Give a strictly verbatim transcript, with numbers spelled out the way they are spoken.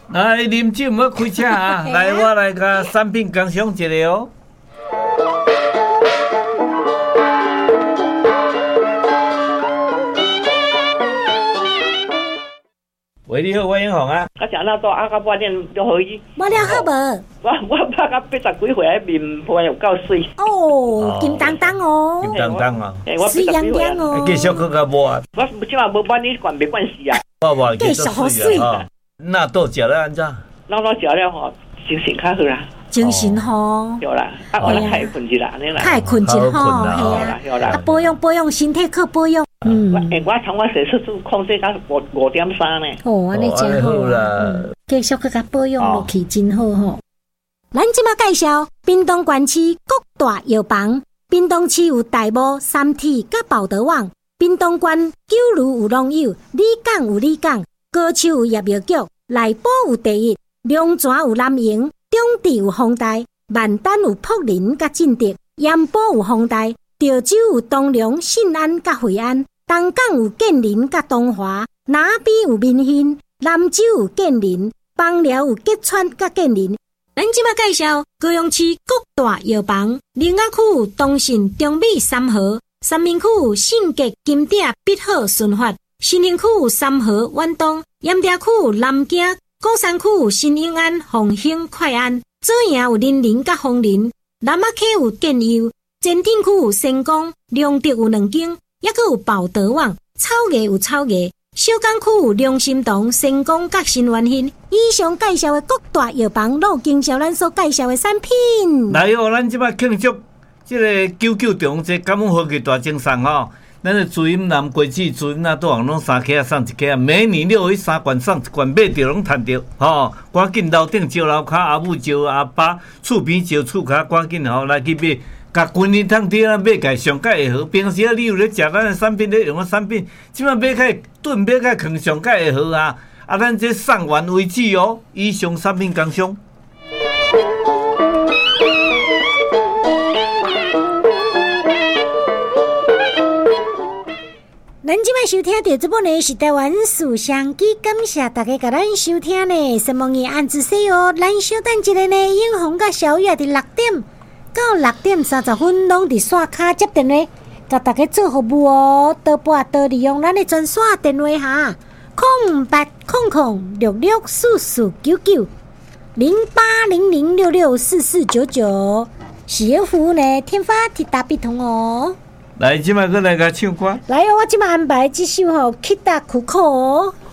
来啉酒唔好开车啊！来，我来甲产品工商一下哦。喂，你好，我英雄啊。 啊，食那多啊，甲半点就可以。 无了好无？ 我我拍到八十几岁，迄面皮又够水。 哦，金当当哦， 金当当哦， 水亮亮哦。 继续去甲摸啊。 我即马无管你管没关系啊。 我无继续好水啊。那倒食了安怎？ 那我食了吼，精神较好啦。 精神好。 有啦，啊，我来太困一啦，安尼啦。 太困一吼， 系啊。 啊，保养保养身体，靠保养。 嗯，诶，我从我洗出出控制到五五点三呢。 哦，安尼真好啦。继续去甲保养落去，真好吼。咱即马介绍屏东县市各大药房，屏东市有大埔、三体、甲宝德旺；屏东县九如有农友，里港有里港，高手有业药局，内埔有第一，龙泉有南营，中地有丰台，万丹有福林甲进德，盐埔有丰台。潮州有东龙、信安甲惠安，东港有建林甲东华，南边有民兴，南州有建林，枋寮有吉川甲建林。咱即马介绍高雄市各大药房，林雅区有东信、中美、三和，三明区有信捷、金鼎、必好、顺发，新营区有三和、远东，盐埕区有南京，鼓山区有新永安、凤兴、快安，左营有林林甲丰林，南仔溪有建佑。前镇区有成功，良德有两间，也佫有宝德旺，草芽有草芽，小港区有良心堂、成功甲新元兴。以上介绍的各大药房，都经销咱所介绍的产品。 来哦，咱即摆庆祝即个九九中这感恩科技大精送吼，咱的朱荫南果子、朱荫南大行拢三克啊送一克啊，每年六月三罐送一罐，买着拢赚着吼。赶紧楼顶招楼骹阿母招阿爸，厝边招厝骹，赶紧吼来去买。甲规年通底啊买起上盖会好，平时啊你有咧食咱的产品咧用的产品，即摆买起炖买起放上盖会好啊！啊，咱这送完为止哦。以上产品工商。 咱即摆收听到这本呢是台湾思想机，感谢大家甲咱收听呢。什么嘢按子说哦，咱稍等一下呢，永红甲小月伫六点。到六点三十分，拢伫线卡接电话，甲大家做服务哦。多拨多利用咱的专线电话哈，空八空空六六四四九九零八零零六六四四九九。喜悦服务呢，天发铁打必通哦。 来，即摆过来甲唱歌。 来哦，我即摆安排这首吼《Kita Kuko》哦。